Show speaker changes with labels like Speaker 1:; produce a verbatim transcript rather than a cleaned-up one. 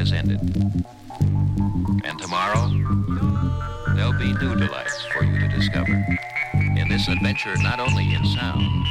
Speaker 1: has ended. And tomorrow, there'll be new delights for you to discover in this adventure not only in sound,